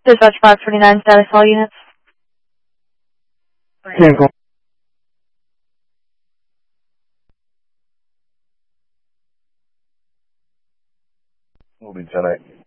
Dispatch 529, status all units. Vehicle. Moving 10-8.